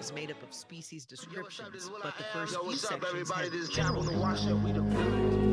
is made up of species descriptions, but the first Yo, few what's up, sections everybody? have This is general Capital info. Washer. We the